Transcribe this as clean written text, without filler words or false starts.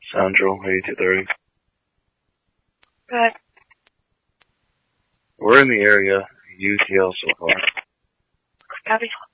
Central, 8230. Good. We're in the area. UTL so far. Copy.